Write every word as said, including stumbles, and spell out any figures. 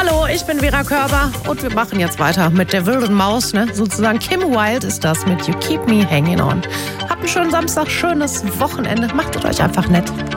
Hallo, ich bin Vera Körber und wir machen jetzt weiter mit der wilden Maus, ne? Sozusagen Kim Wilde ist das mit You Keep Me Hanging On. Habt einen schönen Samstag, schönes Wochenende, macht es euch einfach nett.